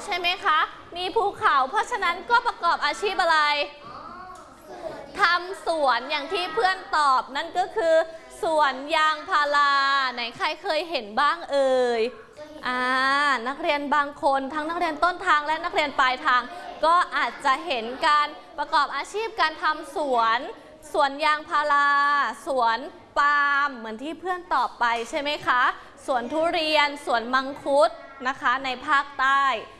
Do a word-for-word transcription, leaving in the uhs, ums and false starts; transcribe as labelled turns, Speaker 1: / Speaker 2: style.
Speaker 1: ใช่ไหมคะมีภูเขาเพราะฉะนั้นก็ประกอบอาชีพอะไรทำสวนอย่างที่เพื่อนตอบนั่นก็คือสวนยางพาราไหนใครเคยเห็นบ้างเอ่ยอ่านักเรียนบางคนทั้งนักเรียนต้นทางและนักเรียนปลายทางก็อาจจะเห็นการประกอบอาชีพการทำสวนสวนยางพาราสวนปาล์มเหมือนที่เพื่อนตอบไปใช่ไหมคะสวนทุเรียนสวนมังคุดนะคะในภาคใต้